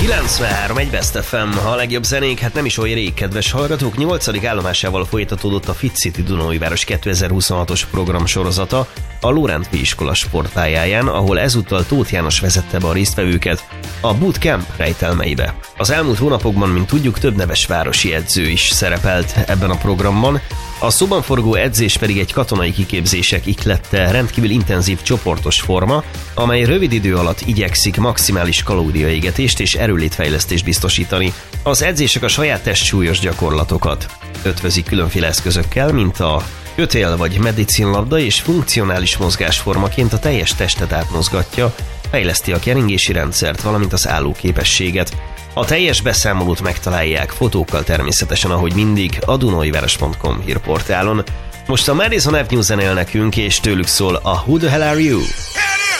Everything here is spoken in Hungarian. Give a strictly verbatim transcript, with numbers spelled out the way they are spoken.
kilencvenhárom egy Best ef em, a legjobb zenék, hát nem is olyan rég, kedves hallgatók. Nyolcadik állomásával folytatódott a Fit City Dunaújváros kétezer-huszonhatos programsorozata a Lórend-P iskola sportpályáján, ahol ezúttal Tóth János vezette be a résztvevőket a bootcamp rejtelmeibe. Az elmúlt hónapokban, mint tudjuk, több neves városi edző is szerepelt ebben a programban, a szóban forgó edzés pedig egy katonai kiképzések iklette rendkívül intenzív csoportos forma, amely rövid idő alatt igyekszik maximális kalóriaégetést és erőlétfejlesztést biztosítani. Az edzések a saját testsúlyos gyakorlatokat ötvözik különféle eszközökkel, mint a kötél vagy medicinlabda, és funkcionális mozgásformaként a teljes testet átmozgatja, fejleszti a keringési rendszert, valamint az állóképességet. A teljes beszámolót megtalálják fotókkal természetesen, ahogy mindig, a dunaújváros pont com hírportálon. Most a Madison Avenue zenél nekünk, és tőlük szól a Who the Hell Are You?